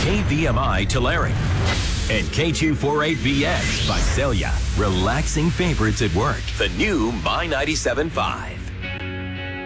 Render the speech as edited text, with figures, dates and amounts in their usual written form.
KVMI Tulare and K248BX Visalia. Relaxing favorites at work. The new My 97.5.